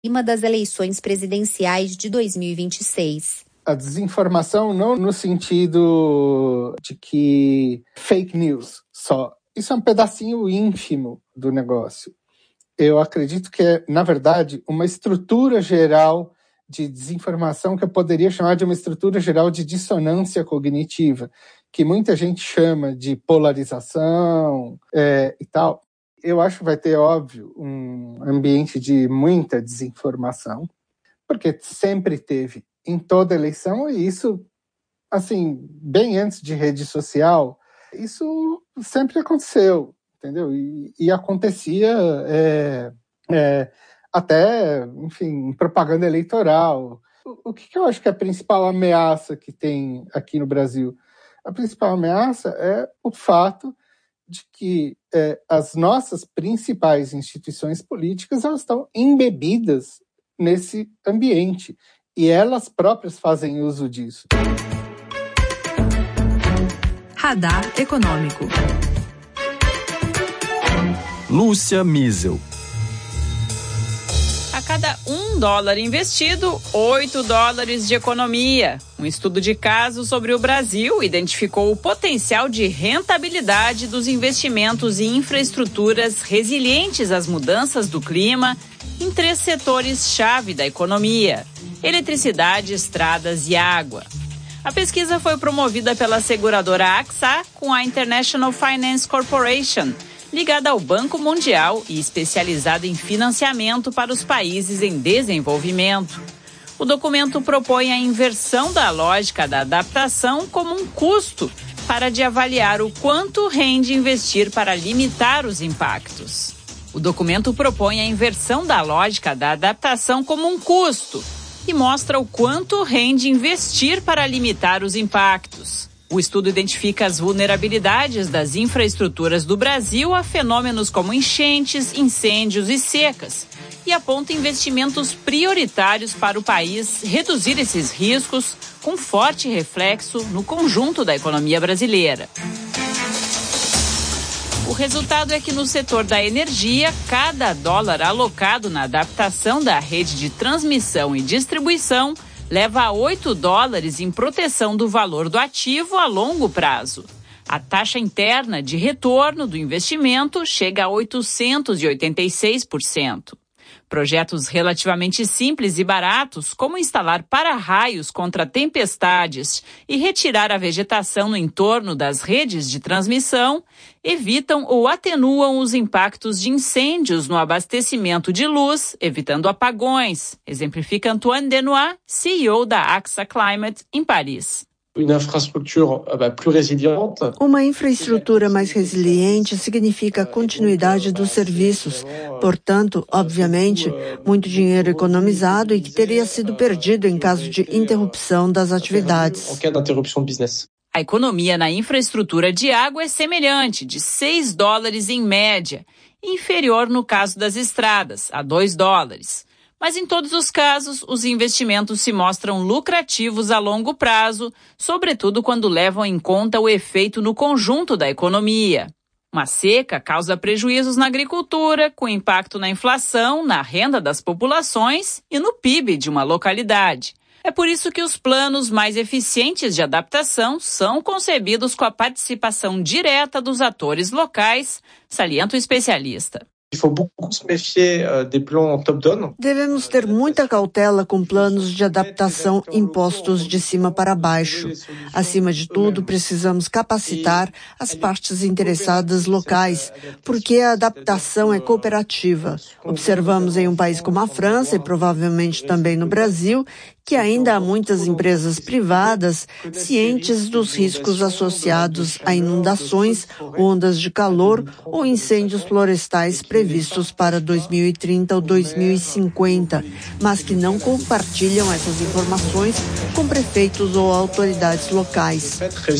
clima das eleições presidenciais de 2026. A desinformação não no sentido de que fake news só. Isso é um pedacinho ínfimo do negócio. Eu acredito que é, na verdade, uma estrutura geral de desinformação que eu poderia chamar de uma estrutura geral de dissonância cognitiva, que muita gente chama de polarização e tal. Eu acho que vai ter, óbvio, um ambiente de muita desinformação, porque sempre teve em toda eleição, e isso, assim, bem antes de rede social, isso sempre aconteceu, entendeu? E acontecia até, enfim, propaganda eleitoral. O que eu acho que é a principal ameaça que tem aqui no Brasil? A principal ameaça é o fato de que as nossas principais instituições políticas elas estão embebidas nesse ambiente. E elas próprias fazem uso disso. Radar Econômico. Lúcia Miesel. A cada $1 investido, $8 de economia. Um estudo de caso sobre o Brasil identificou o potencial de rentabilidade dos investimentos em infraestruturas resilientes às mudanças do clima em 3 setores-chave da economia: eletricidade, estradas e água. A pesquisa foi promovida pela seguradora AXA com a International Finance Corporation, ligada ao Banco Mundial e especializada em financiamento para os países em desenvolvimento. O documento propõe a inversão da lógica da adaptação como um custo para de avaliar o quanto rende investir para limitar os impactos. O documento propõe a inversão da lógica da adaptação como um custo e mostra o quanto rende investir para limitar os impactos. O estudo identifica as vulnerabilidades das infraestruturas do Brasil a fenômenos como enchentes, incêndios e secas e aponta investimentos prioritários para o país reduzir esses riscos, com forte reflexo no conjunto da economia brasileira. O resultado é que no setor da energia, cada dólar alocado na adaptação da rede de transmissão e distribuição leva a $8 em proteção do valor do ativo a longo prazo. A taxa interna de retorno do investimento chega a 886%. Projetos relativamente simples e baratos, como instalar para-raios contra tempestades e retirar a vegetação no entorno das redes de transmissão, evitam ou atenuam os impactos de incêndios no abastecimento de luz, evitando apagões, exemplifica Antoine Denois, CEO da AXA Climate, em Paris. Uma infraestrutura mais resiliente significa a continuidade dos serviços. Portanto, obviamente, muito dinheiro economizado e que teria sido perdido em caso de interrupção das atividades. A economia na infraestrutura de água é semelhante, de $6 em média, e inferior no caso das estradas, a $2. Mas em todos os casos, os investimentos se mostram lucrativos a longo prazo, sobretudo quando levam em conta o efeito no conjunto da economia. Uma seca causa prejuízos na agricultura, com impacto na inflação, na renda das populações e no PIB de uma localidade. É por isso que os planos mais eficientes de adaptação são concebidos com a participação direta dos atores locais, salienta o especialista. Devemos ter muita cautela com planos de adaptação impostos de cima para baixo. Acima de tudo, precisamos capacitar as partes interessadas locais, porque a adaptação é cooperativa. Observamos em um país como a França, e provavelmente também no Brasil, que ainda há muitas empresas privadas cientes dos riscos associados a inundações, ondas de calor ou incêndios florestais previstos para 2030 ou 2050, mas que não compartilham essas informações com prefeitos ou autoridades locais.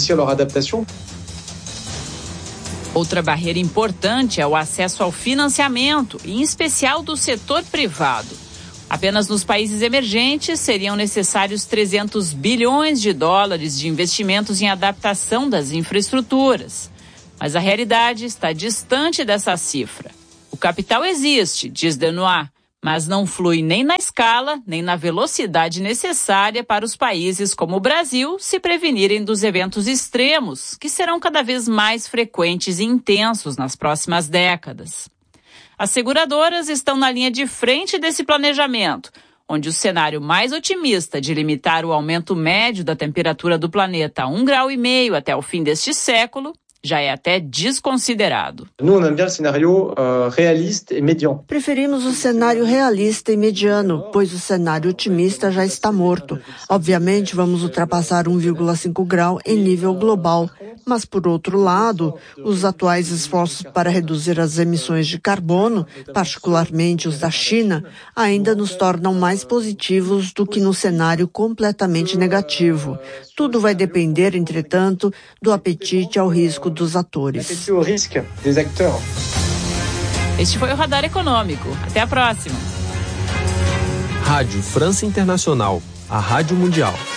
Outra barreira importante é o acesso ao financiamento, em especial do setor privado. Apenas nos países emergentes seriam necessários $300 bilhões de investimentos em adaptação das infraestruturas. Mas a realidade está distante dessa cifra. O capital existe, diz Denois, mas não flui nem na escala, nem na velocidade necessária para os países como o Brasil se prevenirem dos eventos extremos, que serão cada vez mais frequentes e intensos nas próximas décadas. As seguradoras estão na linha de frente desse planejamento, onde o cenário mais otimista de limitar o aumento médio da temperatura do planeta a 1,5 graus até o fim deste século já é até desconsiderado. Preferimos o cenário realista e mediano, pois o cenário otimista já está morto. Obviamente, vamos ultrapassar 1,5 grau em nível global. Mas, por outro lado, os atuais esforços para reduzir as emissões de carbono, particularmente os da China, ainda nos tornam mais positivos do que no cenário completamente negativo. Tudo vai depender, entretanto, do apetite ao risco dos atores. Este foi o Radar Econômico. Até a próxima. Rádio França Internacional, a rádio mundial.